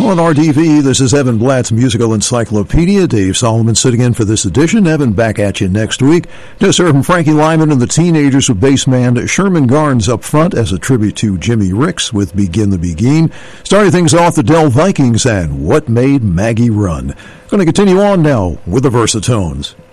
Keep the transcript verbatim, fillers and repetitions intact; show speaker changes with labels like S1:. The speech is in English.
S1: on R D V, this is Evan Blatt's Musical Encyclopedia. Dave Solomon sitting in for this edition. Evan, back at you next week. Just heard from Frankie Lyman and the Teenagers with bass man Sherman Garnes up front as a tribute to Jimmy Ricks with Begin the Begin. Starting things off, the Dell Vikings and What Made Maggie Run. Going to continue on now with the Versatones.